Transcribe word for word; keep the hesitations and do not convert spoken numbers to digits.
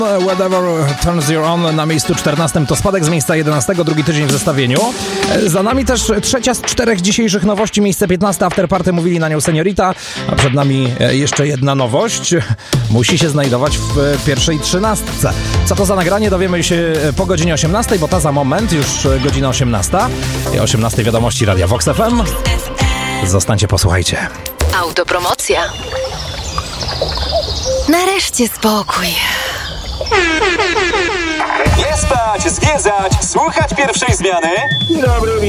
Whatever Turns You On na miejscu czternastym to spadek z miejsca jedenastego, drugi tydzień w zestawieniu. Za nami też trzecia z czterech dzisiejszych nowości, miejsce piętnaste, Afterparty, mówili na nią Seniorita, a przed nami jeszcze jedna nowość. Musi się znajdować w pierwszej trzynastce. Co to za nagranie, dowiemy się po godzinie osiemnastej, bo ta za moment, już godzina osiemnasta. I osiemnastej wiadomości Radia Vox F M. Zostańcie, posłuchajcie. Autopromocja. Nareszcie spokój. Nie spać, zwiedzać, słuchać pierwszej zmiany. Dzień dobry,